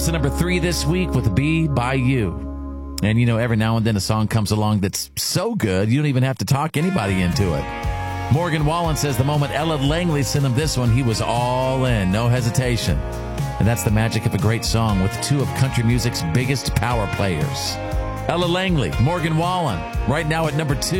So number 3 this week with Be By You. And, you know, every now and then a song comes along that's so good, you don't even have to talk anybody into it. Morgan Wallen says the moment Ella Langley sent him this one, he was all in, no hesitation. And that's the magic of a great song with 2 of country music's biggest power players. Ella Langley, Morgan Wallen, right now at number 2.